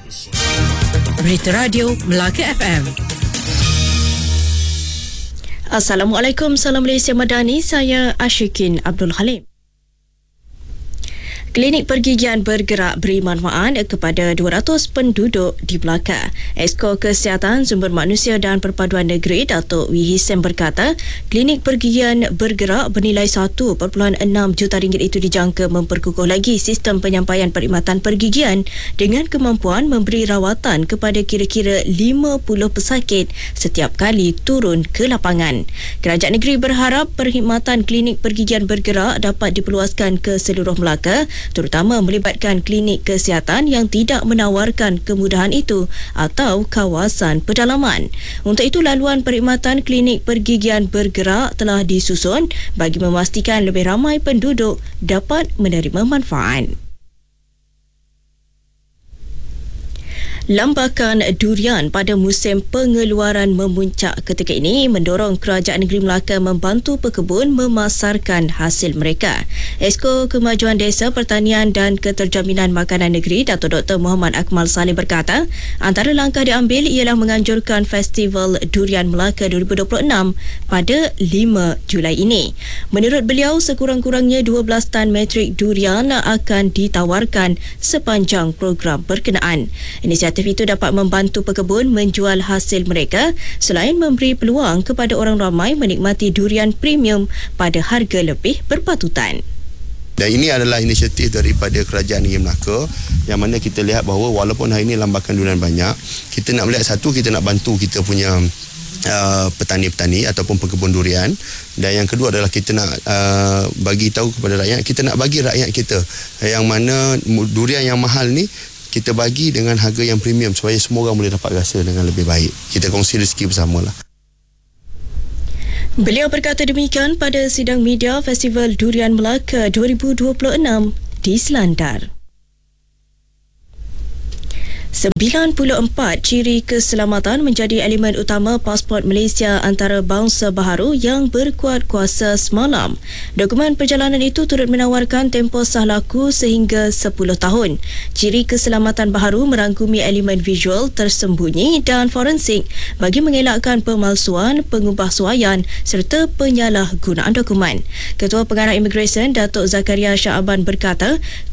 Berita Radio Melaka FM. Assalamualaikum, salam Malaysia Madani. Saya Ashikin Abdul Halim. Klinik pergigian bergerak beri manfaat kepada 200 penduduk di Melaka. Esko Kesihatan Sumber Manusia dan Perpaduan Negeri Datuk Wee Hissem berkata, klinik pergigian bergerak bernilai 1.6 juta ringgit itu dijangka memperkukuh lagi sistem penyampaian perkhidmatan pergigian dengan kemampuan memberi rawatan kepada kira-kira 50 pesakit setiap kali turun ke lapangan. Kerajaan negeri berharap perkhidmatan klinik pergigian bergerak dapat diperluaskan ke seluruh Melaka, terutama melibatkan klinik kesihatan yang tidak menawarkan kemudahan itu atau kawasan pedalaman. Untuk itu, laluan perkhidmatan klinik pergigian bergerak telah disusun bagi memastikan lebih ramai penduduk dapat menerima manfaat. Lambakan durian pada musim pengeluaran memuncak ketika ini mendorong Kerajaan Negeri Melaka membantu pekebun memasarkan hasil mereka. Esko Kemajuan Desa, Pertanian dan Keterjaminan Makanan Negeri Datuk Dr. Muhammad Akmal Saleh berkata, antara langkah diambil ialah menganjurkan Festival Durian Melaka 2026 pada 5 Julai ini. Menurut beliau, sekurang-kurangnya 12 tan metrik durian akan ditawarkan sepanjang program berkenaan. Inisiatif itu dapat membantu pekebun menjual hasil mereka selain memberi peluang kepada orang ramai menikmati durian premium pada harga lebih berpatutan. Dan ini adalah inisiatif daripada Kerajaan Negeri Melaka yang mana kita lihat bahawa walaupun hari ini lambakan durian banyak, kita nak melihat satu, kita nak bantu kita punya petani-petani ataupun pekebun durian, dan yang kedua adalah kita nak bagi tahu kepada rakyat, kita nak bagi rakyat kita yang mana durian yang mahal ni kita bagi dengan harga yang premium supaya semua orang boleh dapat rasa dengan lebih baik. Kita kongsi rezeki bersamalah. Beliau berkata demikian pada sidang media Festival Durian Melaka 2026 di Selandar. 94 ciri keselamatan menjadi elemen utama pasport Malaysia antarabangsa baharu yang berkuat kuasa semalam. Dokumen perjalanan itu turut menawarkan tempoh sah laku sehingga 10 tahun. Ciri keselamatan baharu merangkumi elemen visual tersembunyi dan forensik bagi mengelakkan pemalsuan, pengubahsuaian serta penyalahgunaan dokumen. Ketua Pengarah Immigration Datuk Zakaria Shaaban berkata,